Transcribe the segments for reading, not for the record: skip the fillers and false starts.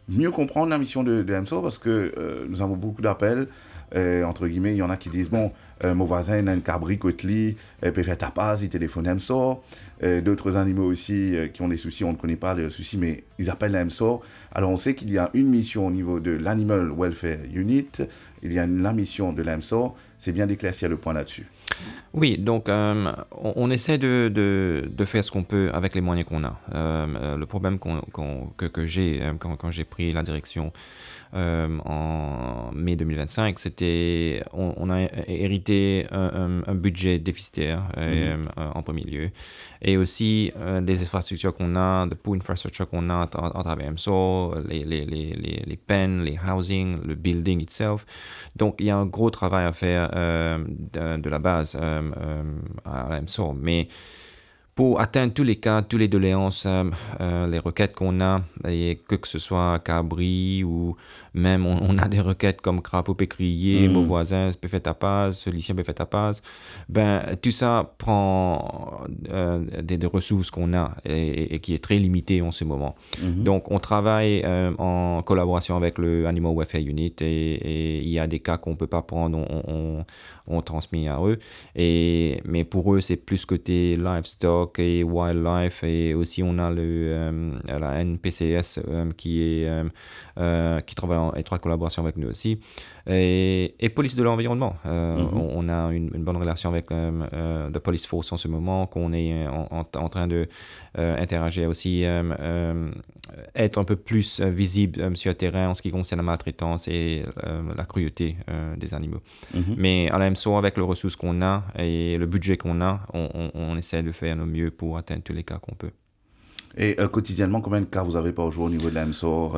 mieux comprendre la mission de MSO parce que nous avons beaucoup d'appels. Entre guillemets, il y en a qui disent bon, mon voisin il a une cabri côtelée, peut faire tapas, il téléphone MSO. D'autres animaux aussi qui ont des soucis, on ne connaît pas les soucis, mais ils appellent la MSO. Alors on sait qu'il y a une mission au niveau de l'Animal Welfare Unit, il y a la mission de la MSO. C'est bien d'éclaircir le point là-dessus. Oui, donc on essaie de faire ce qu'on peut avec les moyens qu'on a. Le problème que j'ai quand j'ai pris la direction en mai 2025, c'était on a hérité un budget déficitaire en premier lieu, et aussi des infrastructures qu'on a, de pool infrastructure qu'on a en travers MSO, les pens, les housing, le building itself. Donc il y a un gros travail à faire de la base à la MSO, mais pour atteindre tous les cas, toutes les doléances, les requêtes qu'on a, et que ce soit cabri ou même on a des requêtes comme crapaud pécrier, mon voisin peut faire tapas, celui-ci peut faire tapas, ben tout ça prend des ressources qu'on a et qui est très limité en ce moment. Donc on travaille en collaboration avec le Animal Welfare Unit et il y a des cas qu'on peut pas prendre, on transmet à eux. Mais pour eux, c'est plus côté livestock et wildlife. Et aussi, on a la NPCS qui travaille en étroite collaboration avec nous aussi. Et police de l'environnement. On a une bonne relation avec The Police Force en ce moment, qu'on est en train de interagir aussi, être un peu plus visible sur le terrain en ce qui concerne la maltraitance et la cruauté des animaux. Mais à la MSO, avec les ressources qu'on a et le budget qu'on a, on essaie de faire le mieux pour atteindre tous les cas qu'on peut. Et quotidiennement, combien de cas vous avez par jour au niveau de la MSO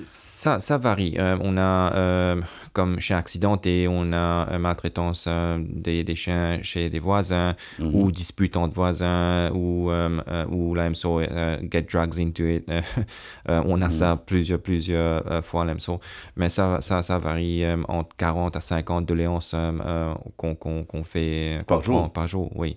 Ça varie. On a, comme chien accidenté, on a maltraitance des chiens chez des voisins ou disputes entre voisins ou la MSO get drugs into it. On a ça plusieurs fois à la MSO. Mais ça varie entre 40 à 50 doléances qu'on fait par jour. Oui.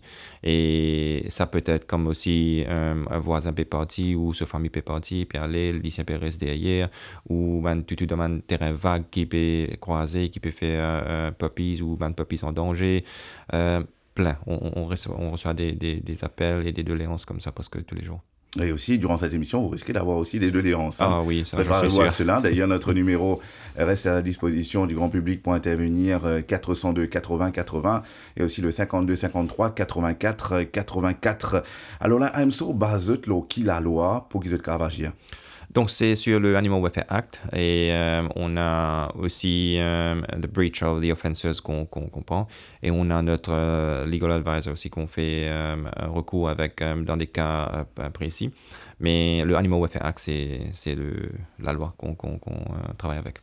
Et ça peut être comme aussi un voisin peut partir ou sa famille peut partir, puis aller, le lycée peut rester derrière, ou ben, tout dans un terrain vague qui peut croiser, qui peut faire puppies ou ben, puppies en danger. Plein. On reçoit des appels et des doléances comme ça presque tous les jours. Et aussi, durant cette émission, vous risquez d'avoir aussi des doléances. Ah oui, ça, je suis sûr. Cela. D'ailleurs, notre numéro reste à la disposition du grand public pour intervenir, 402 80 80 et aussi le 52 53 84 84. Alors là, AMSO base qui la loi pour qu'ils aient agir. Donc, c'est sur le Animal Welfare Act et on a aussi the breach of the offenses qu'on prend, et on a notre legal advisor aussi qu'on fait recours avec dans des cas précis. Mais le Animal Welfare Act, c'est la loi qu'on travaille avec.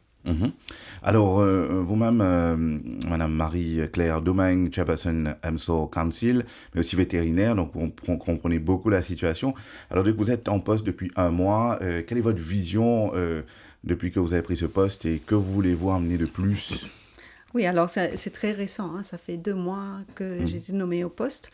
Alors, vous-même, Madame Marie-Claire Domingue, chairperson MSO Council, mais aussi vétérinaire, donc vous comprenez beaucoup la situation. Alors, dès que vous êtes en poste depuis 1 mois, quelle est votre vision depuis que vous avez pris ce poste et que voulez-vous amener de plus? Oui, alors c'est très récent, hein, ça fait 2 mois que j'ai été nommée au poste.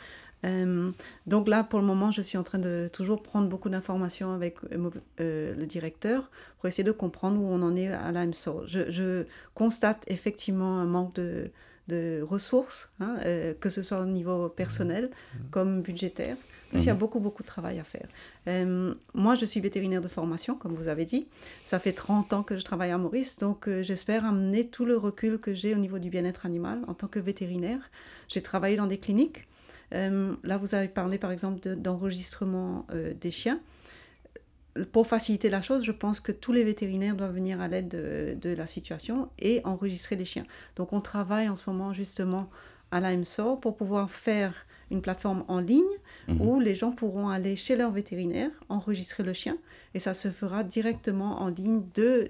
Donc là, pour le moment, je suis en train de toujours prendre beaucoup d'informations avec le directeur pour essayer de comprendre où on en est à la MSO. Je constate effectivement un manque de ressources, hein, que ce soit au niveau personnel comme budgétaire. Il y a beaucoup de travail à faire. Moi, je suis vétérinaire de formation, comme vous avez dit. Ça fait 30 ans que je travaille à Maurice, donc j'espère amener tout le recul que j'ai au niveau du bien-être animal en tant que vétérinaire. J'ai travaillé dans des cliniques. Là, vous avez parlé, par exemple, d'enregistrement des chiens. Pour faciliter la chose, je pense que tous les vétérinaires doivent venir à l'aide de la situation et enregistrer les chiens. Donc, on travaille en ce moment, justement, à la MSO pour pouvoir faire une plateforme en ligne où les gens pourront aller chez leur vétérinaire, enregistrer le chien, et ça se fera directement en ligne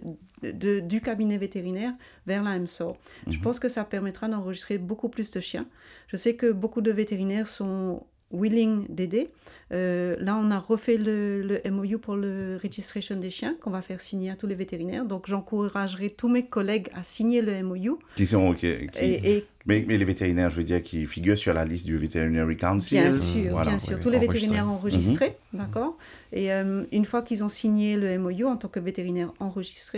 du cabinet vétérinaire vers la MSO. Je pense que ça permettra d'enregistrer beaucoup plus de chiens. Je sais que beaucoup de vétérinaires sont willing d'aider. Là, on a refait le MOU pour le registration des chiens qu'on va faire signer à tous les vétérinaires. Donc, j'encouragerai tous mes collègues à signer le MOU. Qui sont mais les vétérinaires, je veux dire, qui figurent sur la liste du Veterinary Council. Bien sûr, voilà, bien sûr. Tous les vétérinaires enregistrés, d'accord. Et une fois qu'ils ont signé le MOU en tant que vétérinaire enregistré,